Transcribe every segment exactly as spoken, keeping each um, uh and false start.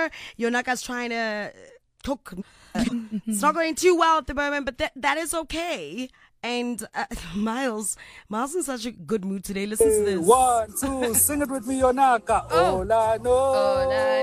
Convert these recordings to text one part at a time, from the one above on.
know, Yonaka's trying to cook. It's not going too well at the moment, but that that is okay. And uh, Miles, Miles in such a good mood today. Listen to this. One, two, sing it with me, Yonaka. Oh. All I know. All I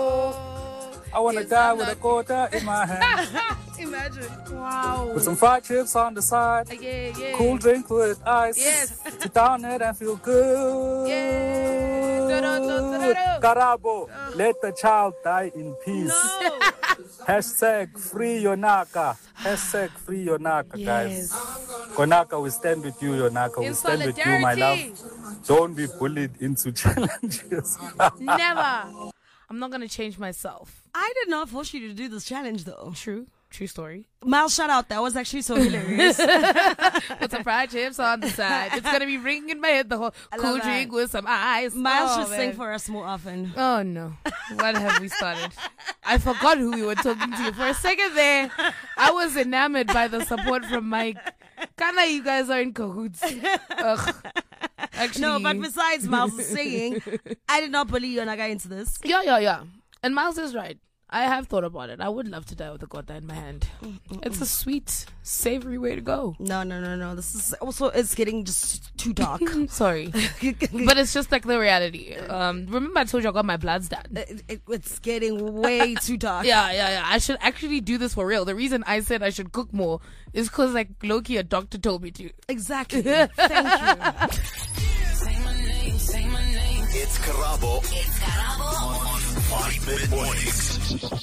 know. I want to is die I'm with not- a quarter in my hand. Imagine. Wow. With some fried chips on the side. Yeah, yeah. Cool drink with ice. Yes. Sit down it and feel good. Yeah. Do-do-do-do-do-do. Karabo, let the child die in peace. No. Hashtag free Yonaka. Hashtag free Yonaka, Yes. guys. Yonaka, we stand with you, Yonaka. We In stand with you, my solidarity. love. Don't be bullied into challenges. Never. I'm not going to change myself. I did not force you to do this challenge, though. True. True story. Miles, shout out. That was actually so hilarious. With some fried chips on the side. It's going to be ringing in my head the whole I cool love that. drink with some ice. Miles oh, should man. sing for us more often. Oh, no. What have we started? I forgot who we were talking to. For a second there, I was enamored by the support from Mike. Kinda, you guys are in cahoots. Ugh. Actually, No, but besides Miles singing, I did not bully Yonaka into this. yeah, yeah, yeah. And Miles is right. I have thought about it. I would love to die with a kota in my hand. It's a sweet, savory way to go. No, no, no, no. This is also, it's getting just too dark. Sorry. But it's just like the reality. Um, remember I told you I got my bloods done? It- it- it's getting way too dark. Yeah, yeah, yeah. I should actually do this for real. The reason I said I should cook more is because, like, Loki, a doctor told me to. Exactly. Thank you. Say my name, say my name. It's Karabo It's Karabo. on five Mid Mornings.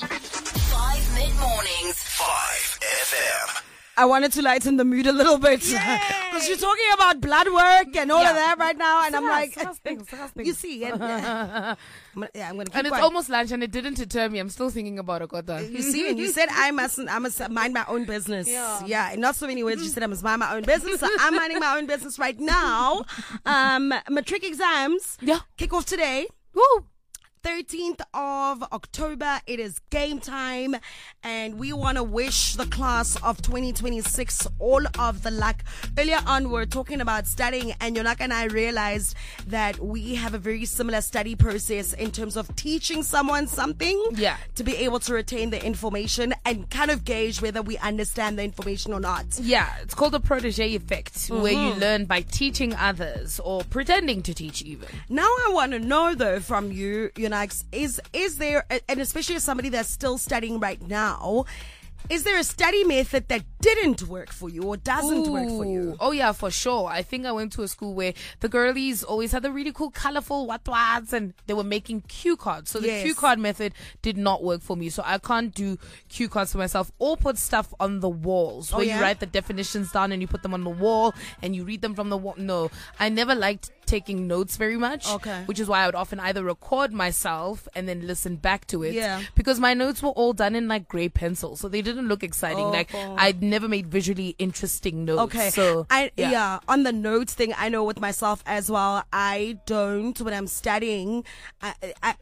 Five mid-mornings. five F M. I wanted to lighten the mood a little bit. Because you're talking about blood work and all Yeah. of that right now. And I'm Disgust- like, disgusting, disgusting. you see. And, uh, I'm gonna, yeah, I'm going to keep And it's quiet. almost lunch and it didn't deter me. I'm still thinking about a kota. You see, and you said I mustn't, I must mind my own business. Yeah. Yeah, in not so many words, you said I must mind my own business. So I'm minding my own business right now. Um, matric exams Yeah. kick off today. Woo! thirteenth of October. It is game time, and we want to wish the class of twenty twenty-six all of the luck. Earlier on, we were talking about studying, and Yonaka and I realized that we have a very similar study process in terms of teaching someone something Yeah. to be able to retain the information and kind of gauge whether we understand the information or not. Yeah, it's called the protege effect, where you Mm-hmm. learn by teaching others or pretending to teach even. Now I want to know though from you, you know, is is there, and especially as somebody that's still studying right now, is there a study method that didn't work for you or doesn't work for you? Ooh. Oh yeah, for sure. I think I went to a school where the girlies always had the really cool, colorful what-wats, and they were making cue cards. So the Yes. cue card method did not work for me. So I can't do cue cards for myself or put stuff on the walls where Oh, yeah? you write the definitions down and you put them on the wall and you read them from the wall. No, I never liked taking notes very much. Okay. Which is why I would often either record myself and then listen back to it. Yeah. Because my notes were all done in like gray pencil, so they didn't look exciting. Oh, like oh. I'd never made visually interesting notes. Okay. So I yeah. on the notes thing, I know with myself as well, I don't when I'm studying, I, I